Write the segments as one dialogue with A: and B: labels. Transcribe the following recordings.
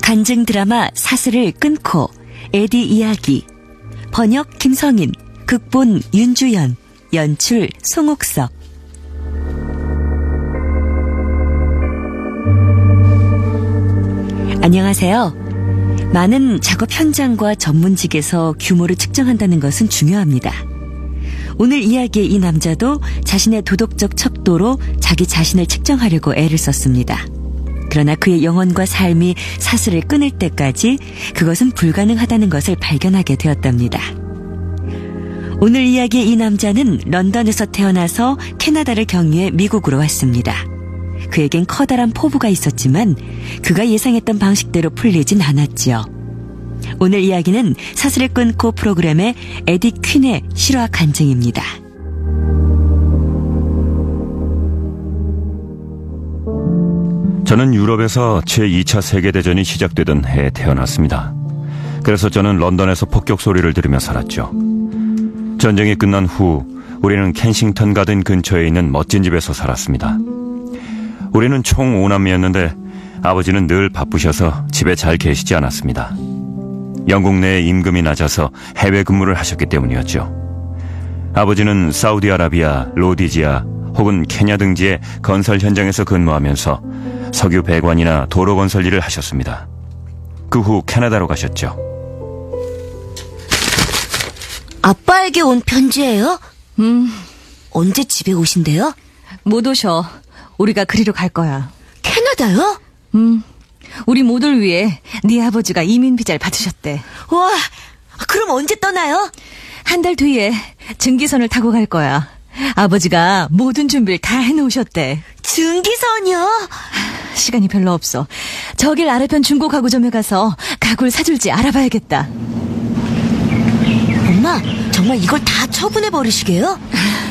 A: 간증 드라마 사슬을 끊고 에디 이야기. 번역 김성인, 극본 윤주연, 연출 송옥석. 안녕하세요. 많은 작업 현장과 전문직에서 규모를 측정한다는 것은 중요합니다. 오늘 이야기의 이 남자도 자신의 도덕적 척도로 자기 자신을 측정하려고 애를 썼습니다. 그러나 그의 영혼과 삶이 사슬을 끊을 때까지 그것은 불가능하다는 것을 발견하게 되었답니다. 오늘 이야기의 이 남자는 런던에서 태어나서 캐나다를 경유해 미국으로 왔습니다. 그에겐 커다란 포부가 있었지만 그가 예상했던 방식대로 풀리진 않았지요. 오늘 이야기는 사슬을 끊고 프로그램의 에디 퀸의 실화 간증입니다.
B: 저는 유럽에서 제2차 세계대전이 시작되던 해에 태어났습니다. 그래서 저는 런던에서 폭격 소리를 들으며 살았죠. 전쟁이 끝난 후 우리는 켄싱턴 가든 근처에 있는 멋진 집에서 살았습니다. 우리는 총 5남매였는데 아버지는 늘 바쁘셔서 집에 잘 계시지 않았습니다. 영국 내에 임금이 낮아서 해외 근무를 하셨기 때문이었죠. 아버지는 사우디아라비아, 로디지아 혹은 케냐 등지의 건설 현장에서 근무하면서 석유 배관이나 도로 건설 일을 하셨습니다. 그 후 캐나다로 가셨죠.
A: 아빠에게 온 편지예요? 언제 집에 오신대요?
C: 못 오셔. 우리가 그리로 갈 거야.
A: 캐나다요?
C: 우리 모두를 위해 네 아버지가 이민 비자를 받으셨대.
A: 와, 그럼 언제 떠나요?
C: 한 달 뒤에 증기선을 타고 갈 거야. 아버지가 모든 준비를 다 해놓으셨대.
A: 증기선이요?
C: 시간이 별로 없어. 저길 아래편 중고 가구점에 가서 가구를 사줄지 알아봐야겠다.
A: 엄마, 정말 이걸 다 처분해버리시게요?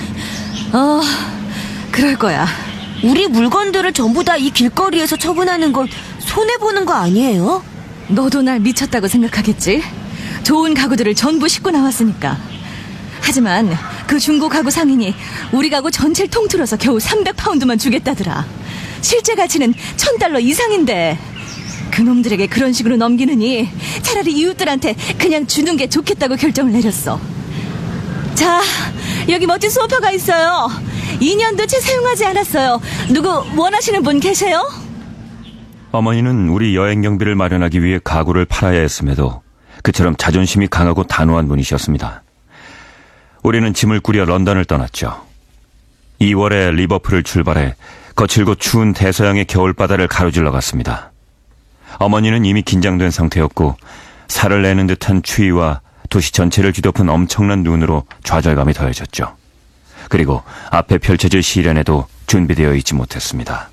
C: 그럴 거야.
A: 우리 물건들을 전부 다 이 길거리에서 처분하는 건 손해보는 거 아니에요?
C: 너도 날 미쳤다고 생각하겠지? 좋은 가구들을 전부 싣고 나왔으니까. 하지만 그 중고 가구 상인이 우리 가구 전체를 통틀어서 겨우 300파운드만 주겠다더라. 실제 가치는 $1,000 이상인데 그놈들에게 그런 식으로 넘기느니 차라리 이웃들한테 그냥 주는 게 좋겠다고 결정을 내렸어. 자, 여기 멋진 소파가 있어요. 2년도 채 사용하지 않았어요. 누구 원하시는 분 계세요?
B: 어머니는 우리 여행 경비를 마련하기 위해 가구를 팔아야 했음에도 그처럼 자존심이 강하고 단호한 분이셨습니다. 우리는 짐을 꾸려 런던을 떠났죠. 2월에 리버풀을 출발해 거칠고 추운 대서양의 겨울바다를 가로질러 갔습니다. 어머니는 이미 긴장된 상태였고 살을 내는 듯한 추위와 도시 전체를 뒤덮은 엄청난 눈으로 좌절감이 더해졌죠. 그리고 앞에 펼쳐질 시련에도 준비되어 있지 못했습니다.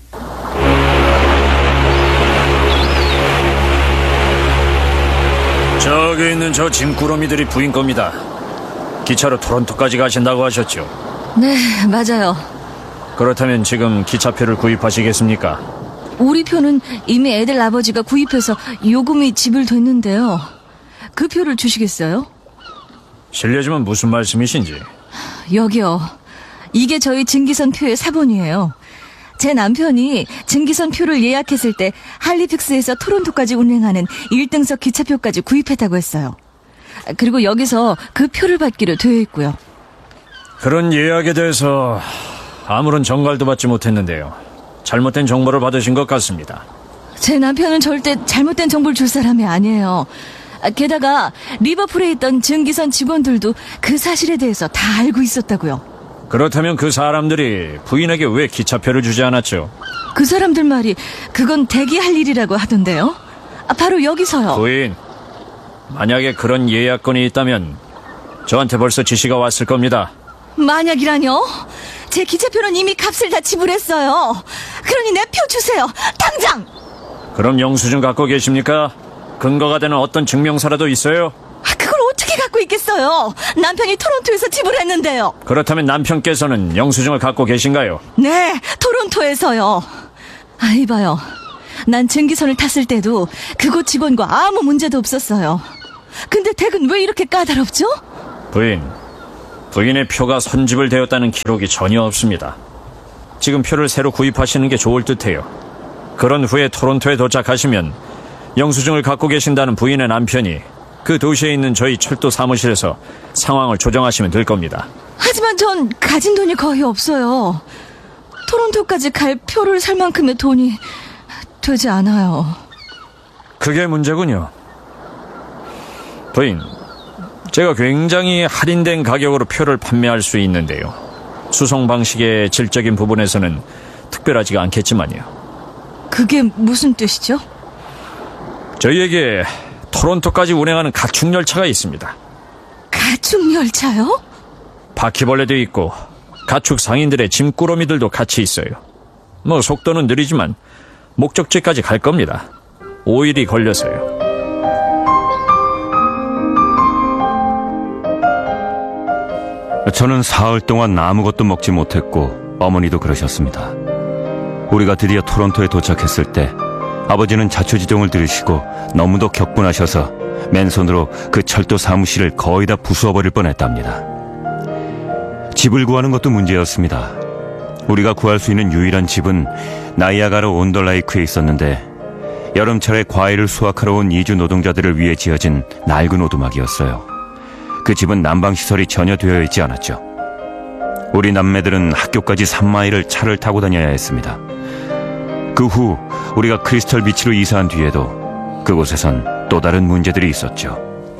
D: 저기 있는 저 짐꾸러미들이 부인 겁니다. 기차로 토론토까지 가신다고 하셨죠?
C: 네, 맞아요.
D: 그렇다면 지금 기차표를 구입하시겠습니까?
C: 우리 표는 이미 애들 아버지가 구입해서 요금이 지불됐는데요. 그 표를 주시겠어요?
D: 실례지만 무슨 말씀이신지.
C: 여기요. 이게 저희 증기선 표의 사본이에요. 제 남편이 증기선 표를 예약했을 때 할리픽스에서 토론토까지 운행하는 1등석 기차표까지 구입했다고 했어요. 그리고 여기서 그 표를 받기로 되어 있고요.
D: 그런 예약에 대해서 아무런 정갈도 받지 못했는데요. 잘못된 정보를 받으신 것 같습니다.
C: 제 남편은 절대 잘못된 정보를 줄 사람이 아니에요. 게다가 리버풀에 있던 증기선 직원들도 그 사실에 대해서 다 알고 있었다고요.
D: 그렇다면 그 사람들이 부인에게 왜 기차표를 주지 않았죠?
C: 그 사람들 말이 그건 대기할 일이라고 하던데요. 바로 여기서요.
D: 부인, 만약에 그런 예약권이 있다면 저한테 벌써 지시가 왔을 겁니다.
C: 만약이라뇨? 제 기차표는 이미 값을 다 지불했어요. 그러니 내 표 주세요. 당장!
D: 그럼 영수증 갖고 계십니까? 근거가 되는 어떤 증명서라도 있어요?
C: 그걸 어떻게 갖고 있겠어요? 남편이 토론토에서 지불했는데요.
D: 그렇다면 남편께서는 영수증을 갖고 계신가요?
C: 네, 토론토에서요. 이봐요. 난 증기선을 탔을 때도 그곳 직원과 아무 문제도 없었어요. 근데 댁은 왜 이렇게 까다롭죠?
D: 부인의 표가 손집을 대었다는 기록이 전혀 없습니다. 지금 표를 새로 구입하시는 게 좋을 듯해요. 그런 후에 토론토에 도착하시면 영수증을 갖고 계신다는 부인의 남편이 그 도시에 있는 저희 철도 사무실에서 상황을 조정하시면 될 겁니다.
C: 하지만 전 가진 돈이 거의 없어요. 토론토까지 갈 표를 살 만큼의 돈이 되지 않아요.
D: 그게 문제군요. 부인, 제가 굉장히 할인된 가격으로 표를 판매할 수 있는데요. 수송 방식의 질적인 부분에서는 특별하지가 않겠지만요.
C: 그게 무슨 뜻이죠?
D: 저희에게 토론토까지 운행하는 가축 열차가 있습니다.
C: 가축 열차요?
D: 바퀴벌레도 있고 가축 상인들의 짐꾸러미들도 같이 있어요. 속도는 느리지만 목적지까지 갈 겁니다. 5일이 걸려서요.
B: 저는 사흘 동안 아무것도 먹지 못했고 어머니도 그러셨습니다. 우리가 드디어 토론토에 도착했을 때 아버지는 자초지종을 들으시고 너무도 격분하셔서 맨손으로 그 철도 사무실을 거의 다 부수어버릴 뻔했답니다. 집을 구하는 것도 문제였습니다. 우리가 구할 수 있는 유일한 집은 나이아가라 온더레이크에 있었는데 여름철에 과일을 수확하러 온 이주 노동자들을 위해 지어진 낡은 오두막이었어요. 그 집은 난방시설이 전혀 되어 있지 않았죠. 우리 남매들은 학교까지 3마일을 차를 타고 다녀야 했습니다. 그 후 우리가 크리스털 비치로 이사한 뒤에도 그곳에선 또 다른 문제들이 있었죠.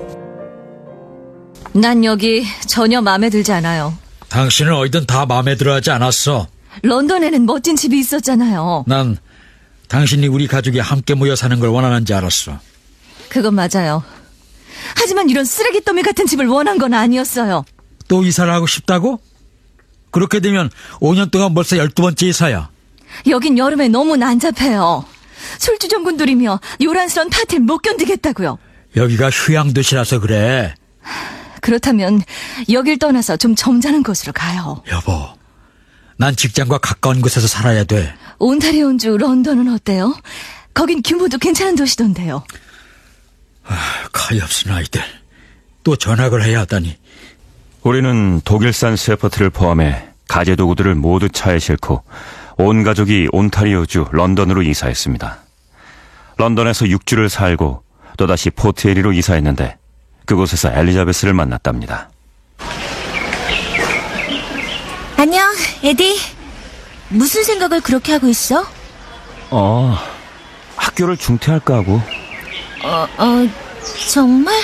C: 난 여기 전혀 마음에 들지 않아요.
E: 당신은 어디든 다 마음에 들어하지 않았어.
C: 런던에는 멋진 집이 있었잖아요.
E: 난 당신이 우리 가족이 함께 모여 사는 걸 원하는지 알았어.
C: 그건 맞아요. 하지만 이런 쓰레기 더미 같은 집을 원한 건 아니었어요.
E: 또 이사를 하고 싶다고? 그렇게 되면 5년 동안 벌써 12번째 이사야.
C: 여긴 여름에 너무 난잡해요. 술주정군들이며 요란스러운 파티를 못 견디겠다고요.
E: 여기가 휴양도시라서 그래.
C: 그렇다면 여길 떠나서 좀 점잖은 곳으로 가요.
E: 여보, 난 직장과 가까운 곳에서 살아야 돼.
C: 온타리온주 런던은 어때요? 거긴 규모도 괜찮은 도시던데요.
E: 가엾은 아이들. 또 전학을 해야 하다니.
B: 우리는 독일산 셰퍼트를 포함해 가재도구들을 모두 차에 싣고 온 가족이 온타리오주 런던으로 이사했습니다. 런던에서 6주를 살고 또다시 포트에리로 이사했는데 그곳에서 엘리자베스를 만났답니다.
F: 안녕, 에디. 무슨 생각을 그렇게 하고 있어?
B: 학교를 중퇴할까 하고.
F: 정말?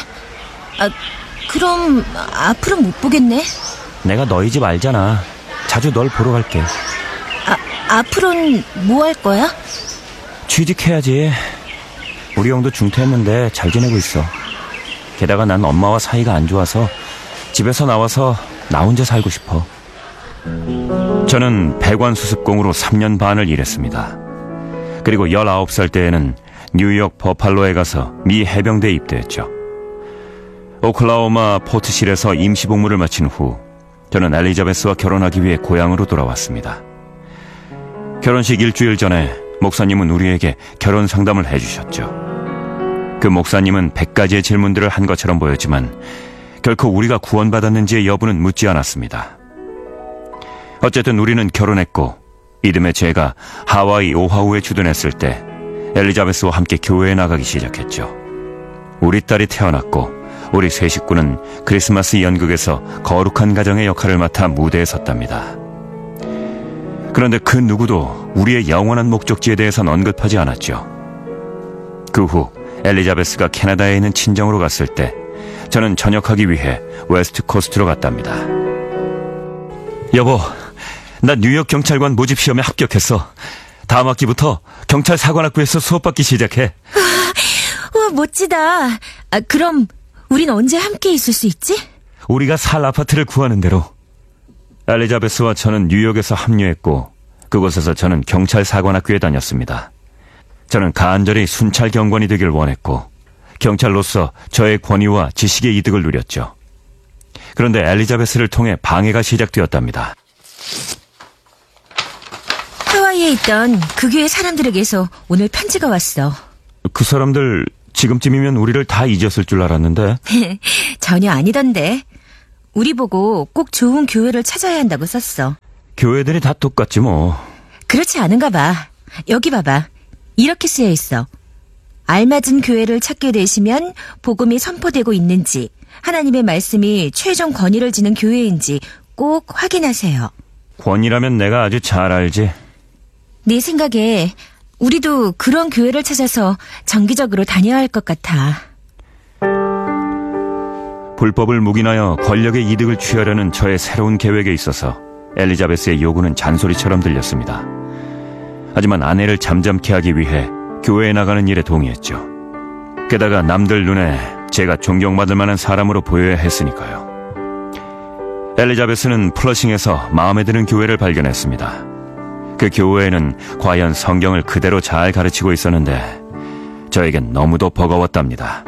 F: 그럼 앞으로 못 보겠네.
B: 내가 너희 집 알잖아. 자주 널 보러 갈게.
F: 앞으로는 뭐 할 거야?
B: 취직해야지. 우리 형도 중퇴했는데 잘 지내고 있어. 게다가 난 엄마와 사이가 안 좋아서 집에서 나와서 나 혼자 살고 싶어. 저는 배관수습공으로 3년 반을 일했습니다. 그리고 19살 때에는 뉴욕 버팔로에 가서 미 해병대에 입대했죠. 오클라호마 포트실에서 임시복무를 마친 후 저는 엘리자베스와 결혼하기 위해 고향으로 돌아왔습니다. 결혼식 일주일 전에 목사님은 우리에게 결혼 상담을 해주셨죠. 그 목사님은 100가지의 질문들을 한 것처럼 보였지만 결코 우리가 구원받았는지의 여부는 묻지 않았습니다. 어쨌든 우리는 결혼했고 이듬해 제가 하와이 오하우에 주둔했을 때 엘리자베스와 함께 교회에 나가기 시작했죠. 우리 딸이 태어났고 우리 세 식구는 크리스마스 연극에서 거룩한 가정의 역할을 맡아 무대에 섰답니다. 그런데 그 누구도 우리의 영원한 목적지에 대해서는 언급하지 않았죠. 그 후 엘리자베스가 캐나다에 있는 친정으로 갔을 때 저는 전역하기 위해 웨스트 코스트로 갔답니다. 여보, 나 뉴욕 경찰관 모집 시험에 합격했어. 다음 학기부터 경찰 사관학부에서 수업받기 시작해.
F: 와, 멋지다. 그럼 우린 언제 함께 있을 수 있지?
B: 우리가 살 아파트를 구하는 대로. 엘리자베스와 저는 뉴욕에서 합류했고 그곳에서 저는 경찰 사관학교에 다녔습니다. 저는 간절히 순찰 경관이 되길 원했고 경찰로서 저의 권위와 지식의 이득을 누렸죠. 그런데 엘리자베스를 통해 방해가 시작되었답니다.
F: 하와이에 있던 그 교회 사람들에게서 오늘 편지가 왔어.
B: 그 사람들 지금쯤이면 우리를 다 잊었을 줄 알았는데.
F: 전혀 아니던데. 우리 보고 꼭 좋은 교회를 찾아야 한다고 썼어.
B: 교회들이 다 똑같지 뭐.
F: 그렇지 않은가 봐. 여기 봐봐. 이렇게 쓰여 있어. 알맞은 교회를 찾게 되시면 복음이 선포되고 있는지, 하나님의 말씀이 최종 권위를 지는 교회인지 꼭 확인하세요.
B: 권이라면 내가 아주 잘 알지.
F: 네 생각에 우리도 그런 교회를 찾아서 정기적으로 다녀야 할 것 같아.
B: 불법을 묵인하여 권력의 이득을 취하려는 저의 새로운 계획에 있어서 엘리자베스의 요구는 잔소리처럼 들렸습니다. 하지만 아내를 잠잠케 하기 위해 교회에 나가는 일에 동의했죠. 게다가 남들 눈에 제가 존경받을 만한 사람으로 보여야 했으니까요. 엘리자베스는 플러싱에서 마음에 드는 교회를 발견했습니다. 그 교회에는 과연 성경을 그대로 잘 가르치고 있었는데 저에겐 너무도 버거웠답니다.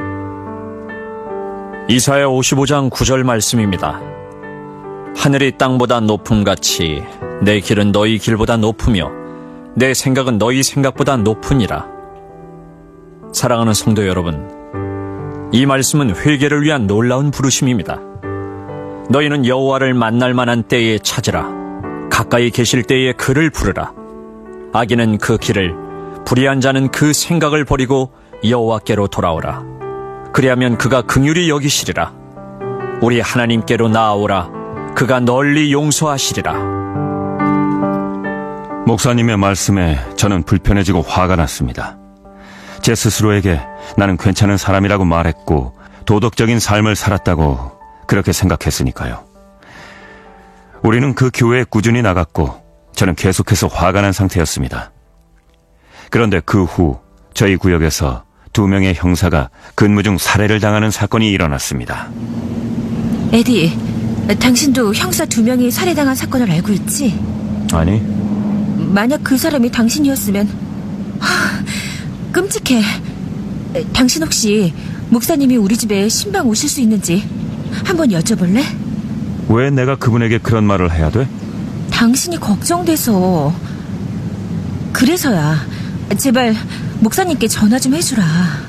D: 이사야 55장 9절 말씀입니다. 하늘이 땅보다 높음같이 내 길은 너희 길보다 높으며 내 생각은 너희 생각보다 높으니라. 사랑하는 성도 여러분, 이 말씀은 회개를 위한 놀라운 부르심입니다. 너희는 여호와를 만날 만한 때에 찾으라. 가까이 계실 때에 그를 부르라. 악인은 그 길을, 불의한 자는 그 생각을 버리고 여호와께로 돌아오라. 그리하면 그가 긍휼히 여기시리라. 우리 하나님께로 나아오라. 그가 널리 용서하시리라.
B: 목사님의 말씀에 저는 불편해지고 화가 났습니다. 제 스스로에게 나는 괜찮은 사람이라고 말했고 도덕적인 삶을 살았다고 그렇게 생각했으니까요. 우리는 그 교회에 꾸준히 나갔고 저는 계속해서 화가 난 상태였습니다. 그런데 그 후 저희 구역에서 2명의 형사가 근무 중 살해를 당하는 사건이 일어났습니다.
F: 에디, 당신도 형사 2명이 살해당한 사건을 알고 있지?
B: 아니,
F: 만약 그 사람이 당신이었으면 끔찍해. 당신 혹시 목사님이 우리 집에 신방 오실 수 있는지 한번 여쭤볼래?
B: 왜 내가 그분에게 그런 말을 해야 돼?
F: 당신이 걱정돼서. 그래서야. 제발 목사님께 전화 좀 해주라.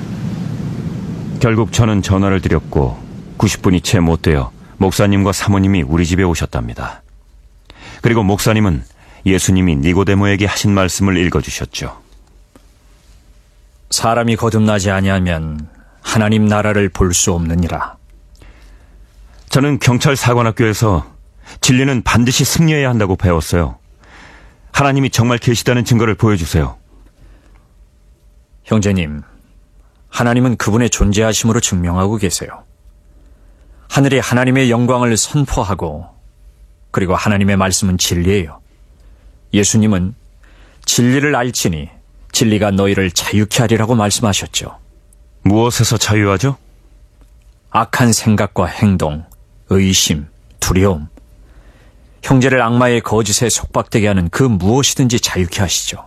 B: 결국 저는 전화를 드렸고 90분이 채 못 되어 목사님과 사모님이 우리 집에 오셨답니다. 그리고 목사님은 예수님이 니고데모에게 하신 말씀을 읽어주셨죠.
D: 사람이 거듭나지 아니하면 하나님 나라를 볼 수 없느니라.
B: 저는 경찰 사관학교에서 진리는 반드시 승리해야 한다고 배웠어요. 하나님이 정말 계시다는 증거를 보여주세요.
D: 형제님, 하나님은 그분의 존재하심으로 증명하고 계세요. 하늘이 하나님의 영광을 선포하고, 그리고 하나님의 말씀은 진리예요. 예수님은 진리를 알지니 진리가 너희를 자유케 하리라고 말씀하셨죠.
B: 무엇에서 자유하죠?
D: 악한 생각과 행동, 의심, 두려움, 형제를 악마의 거짓에 속박되게 하는 그 무엇이든지 자유케 하시죠.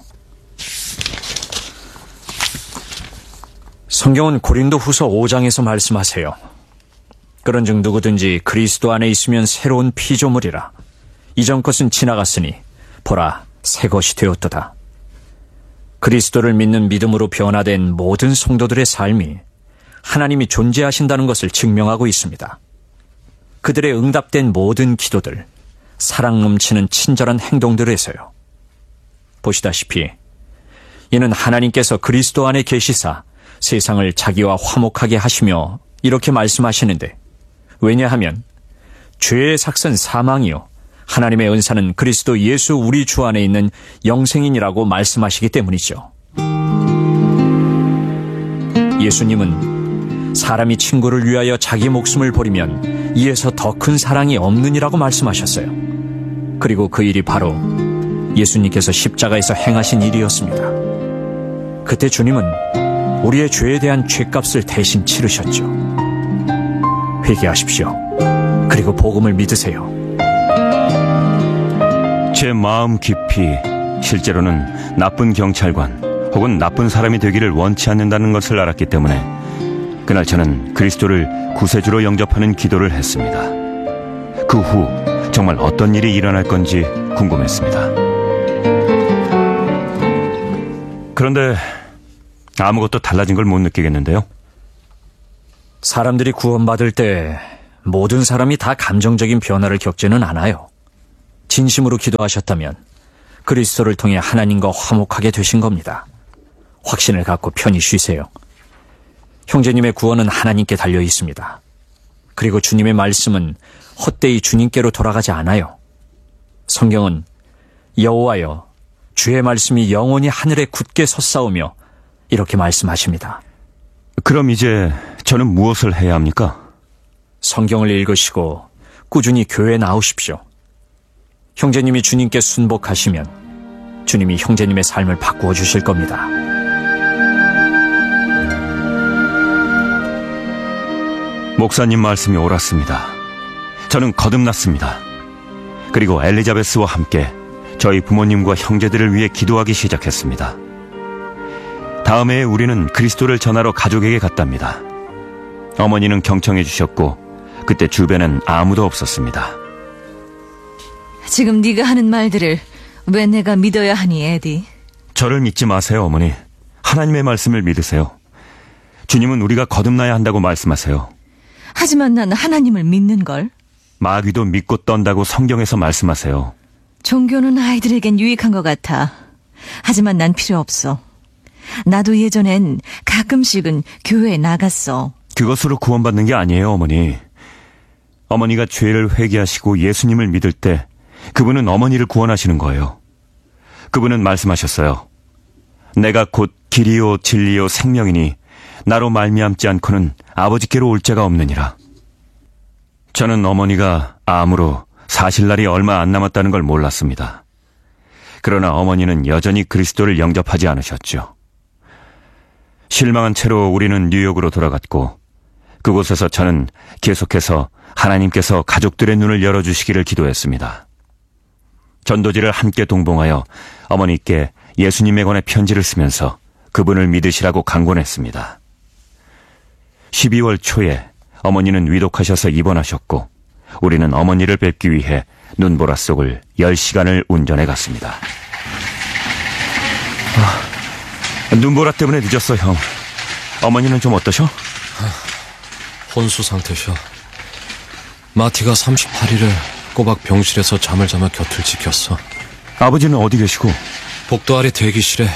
D: 성경은 고린도후서 5장에서 말씀하세요. 그런즉 누구든지 그리스도 안에 있으면 새로운 피조물이라. 이전 것은 지나갔으니 보라, 새 것이 되었도다. 그리스도를 믿는 믿음으로 변화된 모든 성도들의 삶이 하나님이 존재하신다는 것을 증명하고 있습니다. 그들의 응답된 모든 기도들, 사랑 넘치는 친절한 행동들에서요. 보시다시피 이는 하나님께서 그리스도 안에 계시사 세상을 자기와 화목하게 하시며 이렇게 말씀하시는데, 왜냐하면 죄의 삭은 사망이요 하나님의 은사는 그리스도 예수 우리 주 안에 있는 영생이니라고 말씀하시기 때문이죠. 예수님은 사람이 친구를 위하여 자기 목숨을 버리면 이에서 더 큰 사랑이 없느니라고 말씀하셨어요. 그리고 그 일이 바로 예수님께서 십자가에서 행하신 일이었습니다. 그때 주님은 우리의 죄에 대한 죄값을 대신 치르셨죠. 회개하십시오. 그리고 복음을 믿으세요.
B: 제 마음 깊이 실제로는 나쁜 경찰관 혹은 나쁜 사람이 되기를 원치 않는다는 것을 알았기 때문에 그날 저는 그리스도를 구세주로 영접하는 기도를 했습니다. 그 후 정말 어떤 일이 일어날 건지 궁금했습니다. 그런데 아무것도 달라진 걸 못 느끼겠는데요.
D: 사람들이 구원받을 때 모든 사람이 다 감정적인 변화를 겪지는 않아요. 진심으로 기도하셨다면 그리스도를 통해 하나님과 화목하게 되신 겁니다. 확신을 갖고 편히 쉬세요. 형제님의 구원은 하나님께 달려 있습니다. 그리고 주님의 말씀은 헛되이 주님께로 돌아가지 않아요. 성경은 여호와여, 주의 말씀이 영원히 하늘에 굳게 섰사오며 이렇게 말씀하십니다.
B: 그럼 이제 저는 무엇을 해야 합니까?
D: 성경을 읽으시고 꾸준히 교회에 나오십시오. 형제님이 주님께 순복하시면 주님이 형제님의 삶을 바꾸어 주실 겁니다.
B: 목사님 말씀이 옳았습니다. 저는 거듭났습니다. 그리고 엘리자베스와 함께 저희 부모님과 형제들을 위해 기도하기 시작했습니다. 다음 해에 우리는 그리스도를 전하러 가족에게 갔답니다. 어머니는 경청해 주셨고 그때 주변엔 아무도 없었습니다.
C: 지금 네가 하는 말들을 왜 내가 믿어야 하니, 에디?
B: 저를 믿지 마세요, 어머니. 하나님의 말씀을 믿으세요. 주님은 우리가 거듭나야 한다고 말씀하세요.
C: 하지만 난 하나님을 믿는걸.
B: 마귀도 믿고 떤다고 성경에서 말씀하세요.
C: 종교는 아이들에겐 유익한 것 같아. 하지만 난 필요 없어. 나도 예전엔 가끔씩은 교회에 나갔어.
B: 그것으로 구원받는 게 아니에요, 어머니. 어머니가 죄를 회개하시고 예수님을 믿을 때 그분은 어머니를 구원하시는 거예요. 그분은 말씀하셨어요. 내가 곧 길이요 진리요 생명이니 나로 말미암지 않고는 아버지께로 올 자가 없느니라. 저는 어머니가 암으로 사실날이 얼마 안 남았다는 걸 몰랐습니다. 그러나 어머니는 여전히 그리스도를 영접하지 않으셨죠. 실망한 채로 우리는 뉴욕으로 돌아갔고 그곳에서 저는 계속해서 하나님께서 가족들의 눈을 열어주시기를 기도했습니다. 전도지를 함께 동봉하여 어머니께 예수님에 관해 편지를 쓰면서 그분을 믿으시라고 강권했습니다. 12월 초에 어머니는 위독하셔서 입원하셨고 우리는 어머니를 뵙기 위해 눈보라 속을 10시간을 운전해 갔습니다. 눈보라 때문에 늦었어, 형. 어머니는 좀 어떠셔?
G: 혼수 상태셔. 마티가 38일을 꼬박 병실에서 잠을 자며 곁을 지켰어.
B: 아버지는 어디 계시고?
G: 복도 아래 대기실에.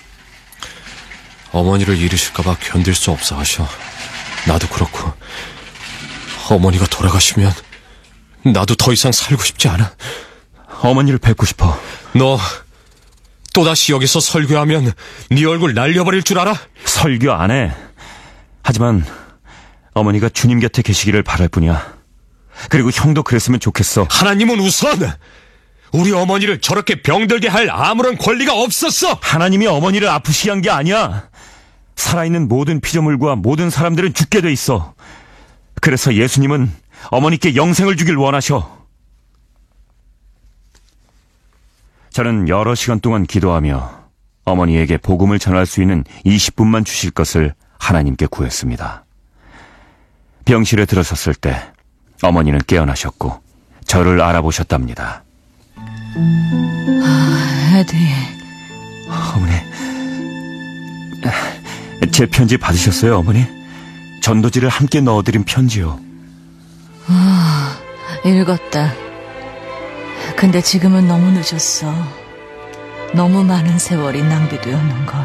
G: 어머니를 잃으실까봐 견딜 수 없어 하셔. 나도 그렇고. 어머니가 돌아가시면 나도 더 이상 살고 싶지 않아.
B: 어머니를 뵙고 싶어.
G: 너 또다시 여기서 설교하면 네 얼굴 날려버릴 줄 알아?
B: 설교 안 해. 하지만 어머니가 주님 곁에 계시기를 바랄 뿐이야. 그리고 형도 그랬으면 좋겠어.
G: 하나님은 우선 우리 어머니를 저렇게 병들게 할 아무런 권리가 없었어.
B: 하나님이 어머니를 아프시게 한 게 아니야. 살아있는 모든 피조물과 모든 사람들은 죽게 돼 있어. 그래서 예수님은 어머니께 영생을 주길 원하셔. 저는 여러 시간 동안 기도하며 어머니에게 복음을 전할 수 있는 20분만 주실 것을 하나님께 구했습니다. 병실에 들어섰을 때 어머니는 깨어나셨고 저를 알아보셨답니다.
C: 에디.
B: 어머니, 제 편지 받으셨어요, 어머니? 전도지를 함께 넣어드린 편지요.
C: 읽었다. 근데 지금은 너무 늦었어. 너무 많은 세월이 낭비되었는걸.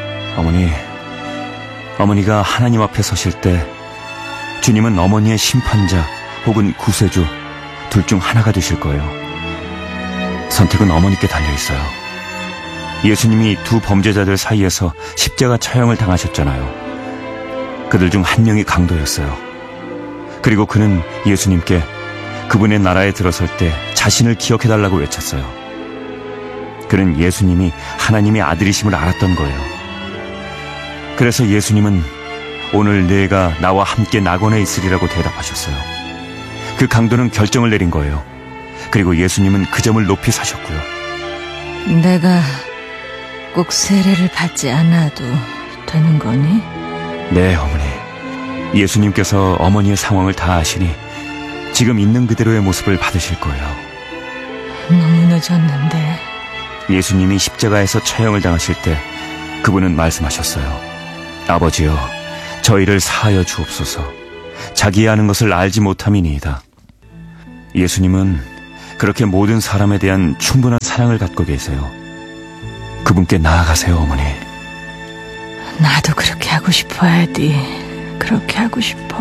B: 어머니가 하나님 앞에 서실 때 주님은 어머니의 심판자 혹은 구세주 둘 중 하나가 되실 거예요. 선택은 어머니께 달려있어요. 예수님이 두 범죄자들 사이에서 십자가 처형을 당하셨잖아요. 그들 중 한 명이 강도였어요. 그리고 그는 예수님께 그분의 나라에 들어설 때 자신을 기억해달라고 외쳤어요. 그는 예수님이 하나님의 아들이심을 알았던 거예요. 그래서 예수님은 오늘 내가 나와 함께 낙원에 있으리라고 대답하셨어요. 그 강도는 결정을 내린 거예요. 그리고 예수님은 그 점을 높이 사셨고요.
C: 내가 꼭 세례를 받지 않아도 되는 거니?
B: 네, 어머니. 예수님께서 어머니의 상황을 다 아시니 지금 있는 그대로의 모습을 받으실 거예요.
C: 너무 늦었는데.
B: 예수님이 십자가에서 처형을 당하실 때 그분은 말씀하셨어요. 아버지여, 저희를 사하여 주옵소서. 자기의 하는 것을 알지 못함이니이다. 예수님은 그렇게 모든 사람에 대한 충분한 사랑을 갖고 계세요. 그분께 나아가세요, 어머니.
C: 나도 그렇게 하고 싶어, 에디. 그렇게 하고 싶어.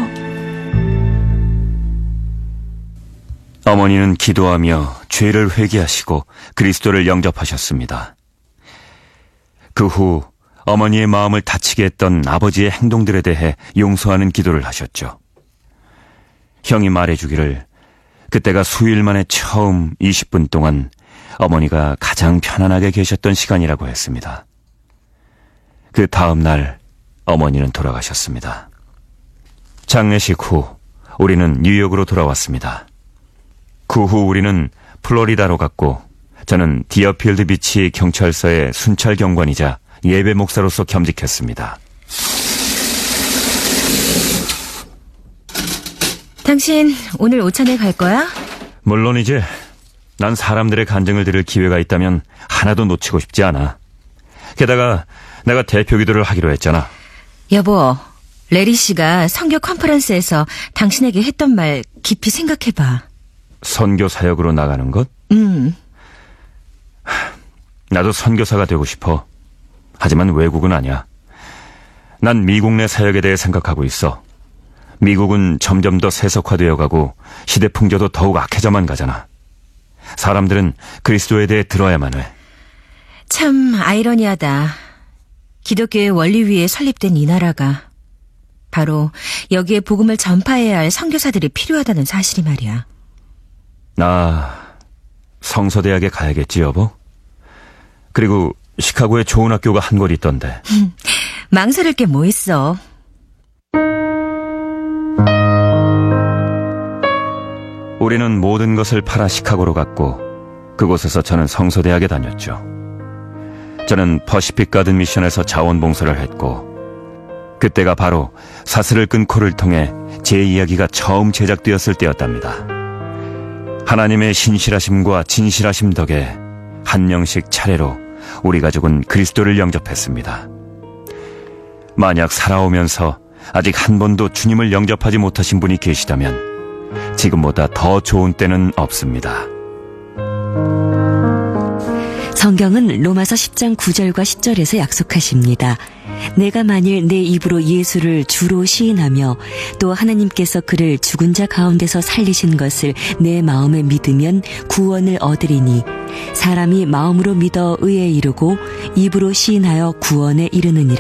B: 어머니는 기도하며 죄를 회개하시고 그리스도를 영접하셨습니다. 그 후 어머니의 마음을 다치게 했던 아버지의 행동들에 대해 용서하는 기도를 하셨죠. 형이 말해주기를 그때가 수일 만에 처음 20분 동안 어머니가 가장 편안하게 계셨던 시간이라고 했습니다. 그 다음 날 어머니는 돌아가셨습니다. 장례식 후 우리는 뉴욕으로 돌아왔습니다. 그 후 우리는 플로리다로 갔고 저는 디어필드 비치 경찰서의 순찰 경관이자 예배 목사로서 겸직했습니다.
F: 당신 오늘 오찬에 갈 거야?
B: 물론이지. 난 사람들의 간증을 들을 기회가 있다면 하나도 놓치고 싶지 않아. 게다가 내가 대표 기도를 하기로 했잖아.
F: 여보, 레리 씨가 선교 컨퍼런스에서 당신에게 했던 말 깊이 생각해봐.
B: 선교 사역으로 나가는 것? 나도 선교사가 되고 싶어. 하지만 외국은 아니야. 난 미국 내 사역에 대해 생각하고 있어. 미국은 점점 더 세속화되어 가고 시대 풍조도 더욱 악해져만 가잖아. 사람들은 그리스도에 대해 들어야만 해.
F: 참 아이러니하다. 기독교의 원리 위에 설립된 이 나라가 바로 여기에 복음을 전파해야 할 선교사들이 필요하다는 사실이 말이야.
B: 나 성서대학에 가야겠지, 여보? 그리고 시카고에 좋은 학교가 한 곳 있던데.
F: 망설일 게 뭐 있어.
B: 우리는 모든 것을 팔아 시카고로 갔고 그곳에서 저는 성서대학에 다녔죠. 저는 퍼시픽 가든 미션에서 자원봉사를 했고 그때가 바로 사슬을 끈 코를 통해 제 이야기가 처음 제작되었을 때였답니다. 하나님의 신실하심과 진실하심 덕에 한 명씩 차례로 우리 가족은 그리스도를 영접했습니다. 만약 살아오면서 아직 한 번도 주님을 영접하지 못하신 분이 계시다면 지금보다 더 좋은 때는 없습니다.
A: 성경은 로마서 10장 9절과 10절에서 약속하십니다. 내가 만일 내 입으로 예수를 주로 시인하며 또 하나님께서 그를 죽은 자 가운데서 살리신 것을 내 마음에 믿으면 구원을 얻으리니 사람이 마음으로 믿어 의에 이르고 입으로 시인하여 구원에 이르느니라.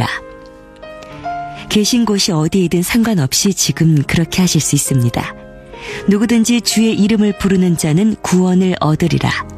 A: 계신 곳이 어디이든 상관없이 지금 그렇게 하실 수 있습니다. 누구든지 주의 이름을 부르는 자는 구원을 얻으리라.